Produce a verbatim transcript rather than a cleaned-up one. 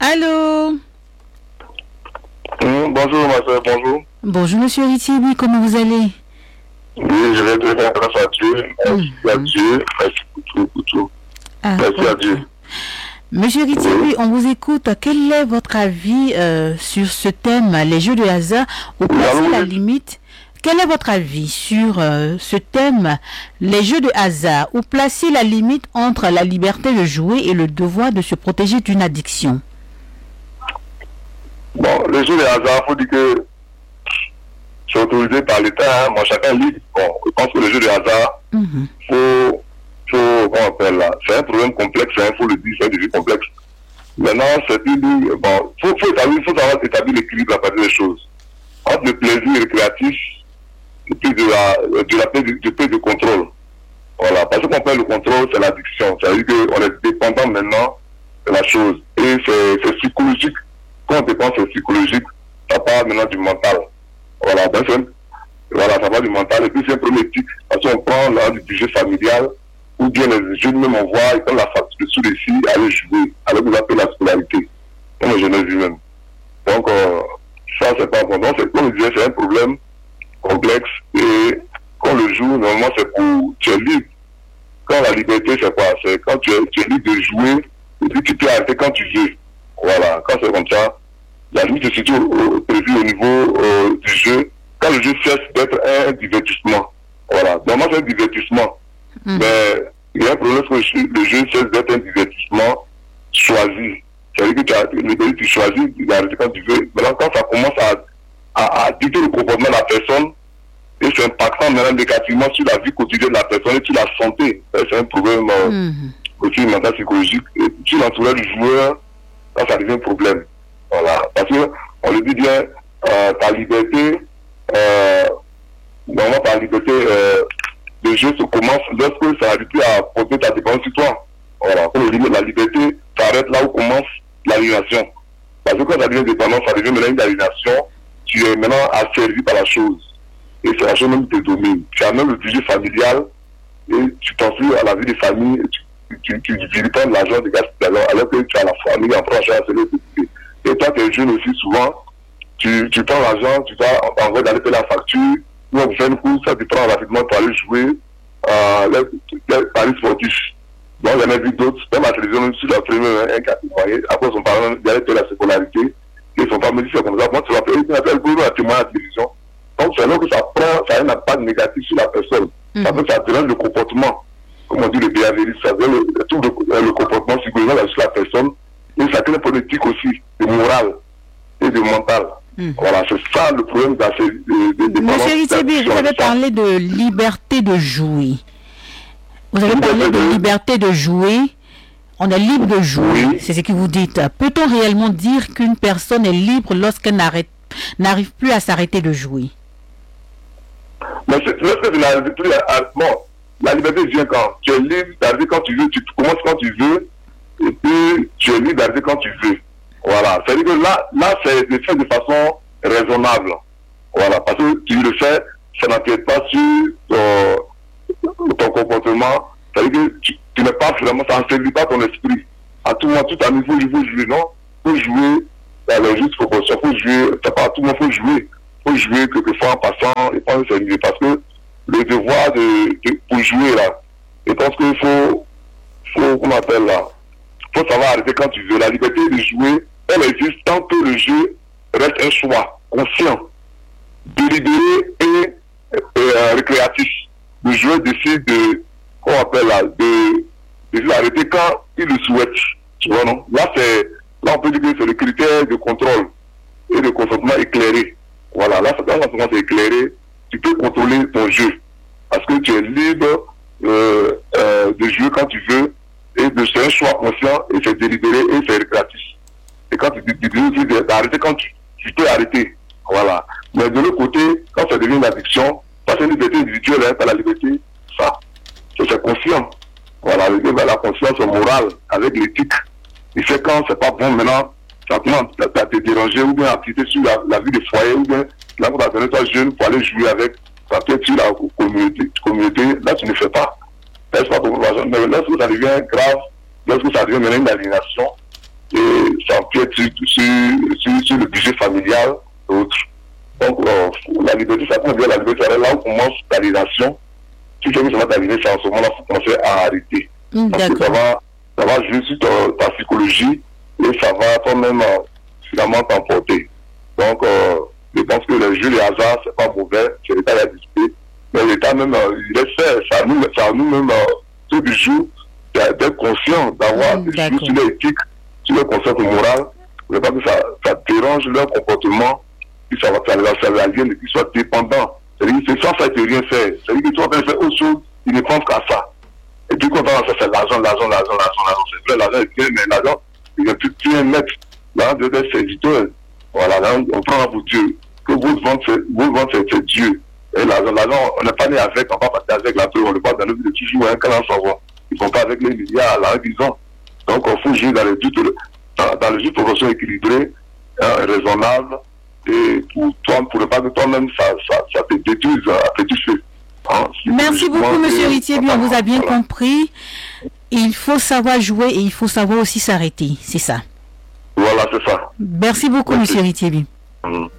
Allô? Mmh, bonjour, ma soeur, bonjour. Bonjour, monsieur Ritibi, comment vous allez? Oui, je vais très bien, grâce à Dieu. Merci mmh. à Dieu. Merci pour tout, pour tout. Ah, Merci okay. à Dieu. Monsieur Ritibi, oui. On vous écoute. Quel est votre avis euh, sur ce thème, les jeux de hasard, ou placer oui, la limite? Quel est votre avis sur euh, ce thème, les jeux de hasard, ou placer la limite entre la liberté de jouer et le devoir de se protéger d'une addiction? Bon, les jeux de hasard, il faut dire que c'est autorisé par l'État, hein. Moi, chacun libre. Bon, je pense que les jeux de hasard, il mm-hmm. faut, faut, comment on appelle là, c'est un problème complexe, il hein, faut le dire, c'est un défi complexe. Maintenant, c'est plus, bon, il faut, faut, établir, faut savoir établir l'équilibre à partir des choses. Entre le plaisir récréatif, et puis de la, de la paix de, de, de contrôle. Voilà, parce qu'on perd le contrôle, c'est l'addiction. C'est-à-dire qu'on est dépendant maintenant de la chose. Et c'est psychologique. Quand on dépend, c'est psychologique, ça part maintenant du mental. Voilà, donc voilà, ça part du mental. Et puis c'est un problème éthique. Parce qu'on prend là du budget familial, ou bien les jeunes même on voit, ils prennent la facture sous les filles, aller jouer, alors qu'on appelle la scolarité. Comme les jeunes lui-même. Donc, euh, ça, c'est pas bon. Donc, comme je disais, c'est un problème complexe. Et quand le joue, normalement, c'est pour tu es libre. Quand la liberté, c'est quoi? C'est quand tu es, tu es libre de jouer, et puis tu peux arrêter quand tu veux. Voilà, quand c'est comme ça, la limite est surtout euh, prévue au niveau euh, du jeu. Quand le jeu cesse d'être un divertissement. Voilà, normalement, c'est un divertissement. Mmh. Mais il y a un problème que le jeu cesse d'être un divertissement choisi. C'est-à-dire que tu as le tu choisis d'arrêter quand tu veux. Maintenant, quand ça commence à, à, à dicter le comportement de la personne, et c'est impactant maintenant négativement sur la vie quotidienne de la personne et sur la santé. C'est un problème euh, mmh. aussi mental psychologique. Et sur l'entourage du joueur, là, ça devient un problème. Voilà. Parce que, on le dit bien, euh, ta liberté, euh, normalement, ta liberté euh, de jeu se commence lorsque ça arrive à porter ta dépendance sur toi. Voilà. Pour le limite, la liberté s'arrête là où commence l'aliénation. Parce que quand ça devient dépendance, ça devient maintenant une aliénation. Tu es maintenant asservi par la chose. Et c'est la chose même qui te domine. Tu as même le budget familial et tu t'enfuis à la vie des familles et tu, tu, tu, tu dépends de l'argent des gaspillage alors que tu as la famille en proche à le budget. Et toi, tu es jeune aussi, souvent, tu, tu prends l'argent, tu vas en vrai d'aller payer la facture, ou on fait une course, ça tu prends rapidement pour aller jouer euh, les, les paris sportifs. Donc, il y en a vu d'autres, même à la télévision, même sur la première, un cas, après son parent, il allait payer la scolarité, et son père me dit c'est comme ça, moi tu vas payer, tu vas payer le gouvernement à témoin à la télévision. Donc, c'est là que ça prend, ça a un impact négatif sur la personne. Mm. Ça fait que ça dérange le comportement. Comme on dit, le béhavérisme, ça veut le, tout le, le comportement psychologique sur la personne. Et ça crée une politique aussi, de morale et de mental. Mm. Voilà, c'est ça le problème de ces. De, de, Monsieur Ritibi, vous avez parlé de liberté de jouer. Vous avez parlé de, de liberté de jouer. On est libre de jouer, oui. C'est ce que vous dites. Peut-on réellement dire qu'une personne est libre lorsqu'elle n'arrive plus à s'arrêter de jouer? Mais lorsque tu n'arrives plus à... Bon, la liberté vient quand tu es libre d'arriver quand tu veux, tu commences quand tu veux, et puis tu es libre d'arriver quand tu veux. Voilà. C'est-à-dire que là, là c'est fait de façon raisonnable. Voilà. Parce que tu le fais, ça n'empiète pas sur ton, ton comportement. C'est-à-dire que tu, tu n'es pas vraiment, ça ne séduit pas ton esprit. À tout moment, tout à niveau, il faut jouer, non? Il faut jouer dans la juste proportion. Il faut jouer, c'est pas à tout moment, il faut jouer. Il faut jouer quelquefois en passant et pas s'amuser. Parce que le devoir de, de, pour jouer là, je pense qu'il faut, faut, comment on appelle là, il faut savoir arrêter quand tu veux. La liberté de jouer, elle existe tant que le jeu reste un choix conscient, délibéré et, et euh, récréatif. Le joueur décide de, comment on appelle là, de, de arrêter quand il le souhaite. Tu vois, non? Là, c'est, là, on peut dire que c'est le critère de contrôle et de consentement éclairé. Voilà, là, quand c'est éclairé, tu peux contrôler ton jeu. Parce que tu es libre euh, euh, de jouer quand tu veux. Et de c'est un choix conscient et c'est délibéré et c'est récréatif. Et quand tu décides d'arrêter, quand tu, tu peux arrêter. Voilà. Mais de l'autre côté, quand ça devient une addiction, ça c'est une liberté individuelle, hein, pas la liberté, ça. C'est conscient. Voilà, la conscience morale avec l'éthique. Et c'est quand c'est pas bon maintenant, ça t'a te déranger ou bien activité sur la, la vie des foyers ou bien là, on a donné toi jeune pour aller jouer avec, ça peut être sur la communauté, communauté, là tu ne fais pas. Là, c'est pas pour mais lorsque ça devient grave, lorsque ça devient maintenant une aliénation, et ça empiète sur, sur, sur, sur le budget familial et autres. Donc, euh, la liberté, ça peut dire la liberté, c'est là où commence l'aliénation. Si tu veux que ça va t'arriver, c'est en ce moment-là, il faut commencer à arrêter. Mm, Parce que ça va, ça va jouer sur ta, ta psychologie et ça va toi-même euh, finalement t'emporter. Donc, euh, je pense que le jeu de hasard, c'est pas mauvais, c'est l'État qui a décidé. Mais l'État même, euh, il est fait, c'est à nous, c'est à nous-mêmes, euh, tous les jours, d'être conscients, d'avoir Mm, des choses sur l'éthique, sur le concept moral, pour ne pas que ça, ça dérange leur comportement, que ça va faire ça l'aliène et qu'ils soient dépendants. C'est-à-dire que sans ça, il ne peut rien faire. C'est-à-dire que tu vas faire autre chose, ils ne pensent qu'à ça. Et puis quand on a ça, c'est l'argent, l'argent, l'argent, l'argent, l'argent. C'est vrai, l'argent est bien, mais l'argent, il ne peut plus mettre. L'argent doit être serviteur. Voilà, là, on prend pour Dieu. Que vous vendez, c'est Dieu. Et l'argent, l'argent, on n'est pas né avec, on ne va pas partir avec la peur, on ne pas dans le but de toujours un canal sans voix. Ils ne sont pas avec les milliards, là, qu'ils ont. Donc, il faut jouer dans le but, dans, dans le jeu de proportion équilibrée, hein, raisonnable, et pour toi, pour ne pas que toi-même, ça, ça, ça te détruise après tout ce hein, si Merci beaucoup, M. Ritiebi, on vous a bien voilà. compris. Il faut savoir jouer et il faut savoir aussi s'arrêter, c'est ça. Voilà, c'est ça. Merci beaucoup, M. Ritiebi. Mmh.